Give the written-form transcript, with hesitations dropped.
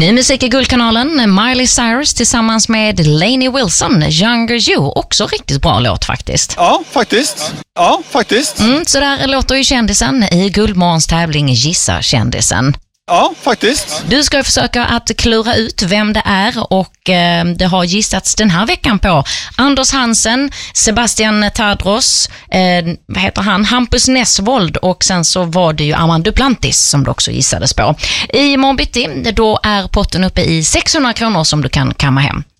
Ny musik i Guldkanalen, Miley Cyrus tillsammans med Lainey Wilson, Younger You. Också riktigt bra låt faktiskt. Ja, faktiskt. Så där låter ju kändisen i Guldmorgons tävling Gissa kändisen. Ja, faktiskt. Du ska försöka att klura ut vem det är och det har gissats den här veckan på Anders Hansen, Sebastian Tadros, vad heter han? Hampus Nessvold och sen så var det ju Armand Duplantis som det också gissades på. I morgon bitti, då är potten uppe i 600 kronor som du kan kamma hem.